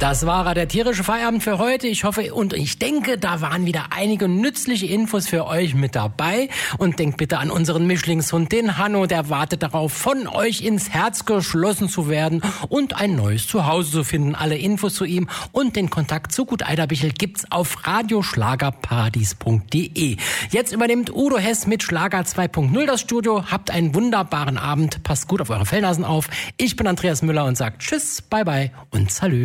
Das war der tierische Feierabend für heute. Ich hoffe und ich denke, da waren wieder einige nützliche Infos für euch mit dabei. Und denkt bitte an unseren Mischlingshund, den Hanno. Der wartet darauf, von euch ins Herz geschlossen zu werden und ein neues Zuhause zu finden. Alle Infos zu ihm und den Kontakt zu Gut Eiderbichel gibt's auf radioschlagerparadies.de. Jetzt übernimmt Udo Hess mit Schlager 2.0 das Studio. Habt einen wunderbaren Abend. Passt gut auf eure Fellnasen auf. Ich bin Andreas Müller und sage Tschüss, bye bye und Salü.